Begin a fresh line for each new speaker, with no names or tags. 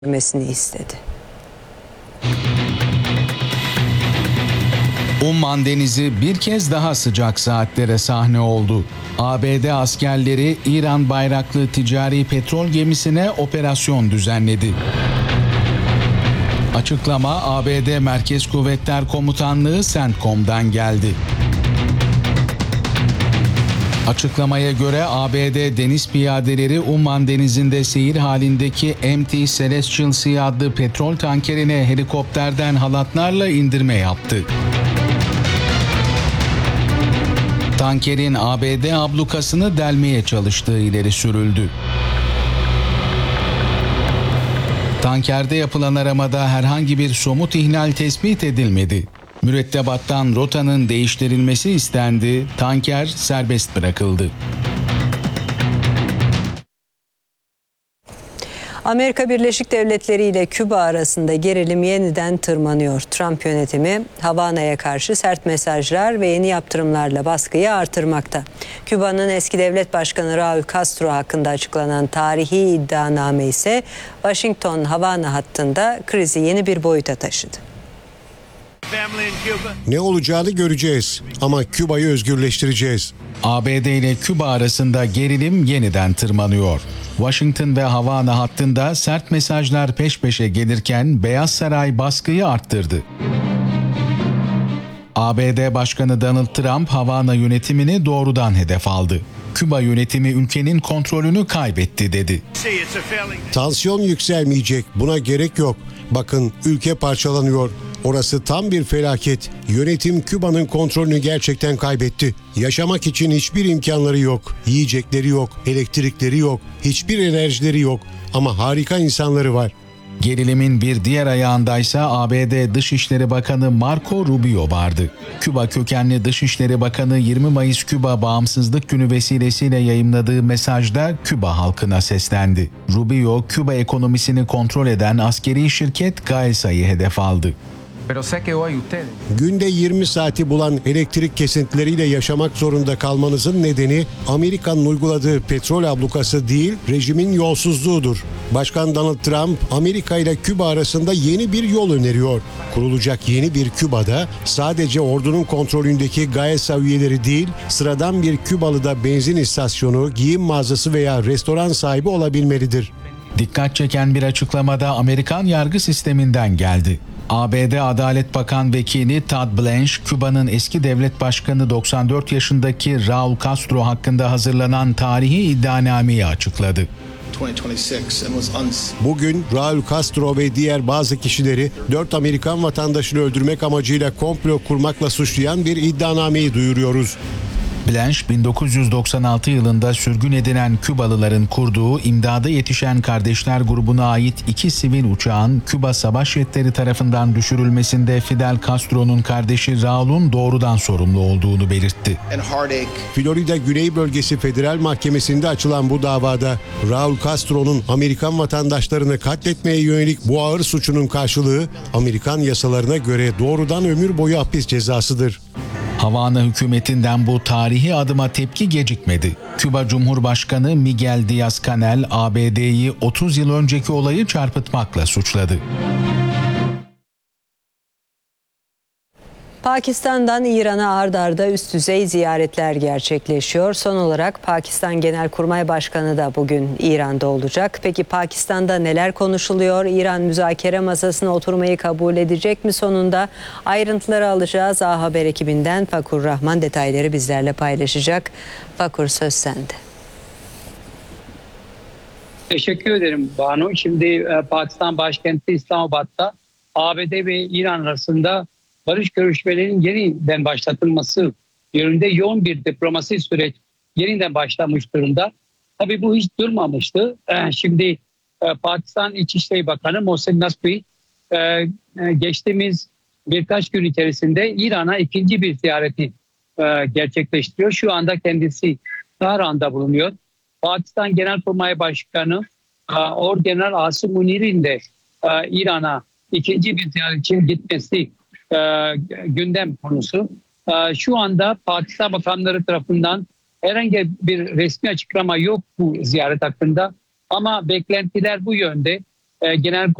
vermesini istedi.
Umman Denizi bir kez daha sıcak saatlere sahne oldu. ABD askerleri İran bayraklı ticari petrol gemisine operasyon düzenledi. Açıklama ABD Merkez Kuvvetler Komutanlığı CENTCOM'dan geldi. Açıklamaya göre ABD deniz piyadeleri Umman Denizi'nde seyir halindeki MT Celestial Sea adlı petrol tankerine helikopterden halatlarla indirme yaptı. Tankerin ABD ablukasını delmeye çalıştığı ileri sürüldü. Tankerde yapılan aramada herhangi bir somut ihlal tespit edilmedi. Mürettebattan rotanın değiştirilmesi istendi, tanker serbest bırakıldı.
Amerika Birleşik Devletleri ile Küba arasında gerilim yeniden tırmanıyor. Trump yönetimi Havana'ya karşı sert mesajlar ve yeni yaptırımlarla baskıyı artırmakta. Küba'nın eski devlet başkanı Raul Castro hakkında açıklanan tarihi iddianame ise Washington-Havana hattında krizi yeni bir boyuta taşıdı.
Ne olacağını göreceğiz ama Küba'yı özgürleştireceğiz.
ABD ile Küba arasında gerilim yeniden tırmanıyor. Washington ve Havana hattında sert mesajlar peş peşe gelirken Beyaz Saray baskıyı arttırdı. ABD Başkanı Donald Trump Havana yönetimini doğrudan hedef aldı. Küba yönetimi ülkenin kontrolünü kaybetti dedi.
Tansiyon yükselmeyecek, buna gerek yok. Bakın ülke parçalanıyor. Orası tam bir felaket. Yönetim Küba'nın kontrolünü gerçekten kaybetti. Yaşamak için hiçbir imkanları yok. Yiyecekleri yok, elektrikleri yok, hiçbir enerjileri yok. Ama harika insanları var.
Gerilimin bir diğer ayağındaysa ABD Dışişleri Bakanı Marco Rubio vardı. Küba kökenli Dışişleri Bakanı 20 Mayıs Küba Bağımsızlık Günü vesilesiyle yayımladığı mesajda Küba halkına seslendi. Rubio, Küba ekonomisini kontrol eden askeri şirket GAESA'yı hedef aldı.
Günde 20 saati bulan elektrik kesintileriyle yaşamak zorunda kalmanızın nedeni Amerika'nın uyguladığı petrol ablukası değil, rejimin yolsuzluğudur. Başkan Donald Trump, Amerika ile Küba arasında yeni bir yol öneriyor. Kurulacak yeni bir Küba'da sadece ordunun kontrolündeki GAESA üyeleri değil, sıradan bir Kübalı da benzin istasyonu, giyim mağazası veya restoran sahibi olabilmelidir.
Dikkat çeken bir açıklamada Amerikan yargı sisteminden geldi. ABD Adalet Bakan Vekili Todd Blanche, Küba'nın eski devlet başkanı 94 yaşındaki Raul Castro hakkında hazırlanan tarihi iddianameyi açıkladı.
Bugün Raul Castro ve diğer bazı kişileri 4 Amerikan vatandaşını öldürmek amacıyla komplo kurmakla suçlayan bir iddianameyi duyuruyoruz.
Blanche, 1996 yılında sürgün edilen Kübalıların kurduğu İmdada Yetişen Kardeşler grubuna ait 2 sivil uçağın Küba savaş jetleri tarafından düşürülmesinde Fidel Castro'nun kardeşi Raul'un doğrudan sorumlu olduğunu belirtti.
Florida Güney Bölgesi Federal Mahkemesi'nde açılan bu davada Raul Castro'nun Amerikan vatandaşlarını katletmeye yönelik bu ağır suçunun karşılığı Amerikan yasalarına göre doğrudan ömür boyu hapis cezasıdır.
Havana hükümetinden bu tarihi adıma tepki gecikmedi. Küba Cumhurbaşkanı Miguel Díaz-Canel, ABD'yi 30 yıl önceki olayı çarpıtmakla suçladı.
Pakistan'dan İran'a ard arda üst düzey ziyaretler gerçekleşiyor. Son olarak Pakistan Genelkurmay Başkanı da bugün İran'da olacak. Peki Pakistan'da neler konuşuluyor? İran müzakere masasına oturmayı kabul edecek mi sonunda? Ayrıntıları alacağız. A Haber ekibinden Fakur Rahman detayları bizlerle paylaşacak. Fakur, söz sende.
Teşekkür ederim Banu. Şimdi Pakistan başkenti İslamabad'da ABD ve İran arasında barış görüşmelerinin yeniden başlatılması yönünde yoğun bir diplomasi süreç yeniden başlamış durumda. Tabii bu hiç durmamıştı. Şimdi Pakistan İçişleri Bakanı Mohsen Nasri geçtiğimiz birkaç gün içerisinde İran'a ikinci bir ziyareti gerçekleştiriyor. Şu anda kendisi Tahran'da bulunuyor. Pakistan Genelkurmay Başkanı Orgeneral Asim Munir'in de İran'a ikinci bir ziyaret için gitmesi gündem konusu. Şu anda Pakistan bakanları tarafından herhangi bir resmi açıklama yok bu ziyaret hakkında. Ama beklentiler bu yönde. Genel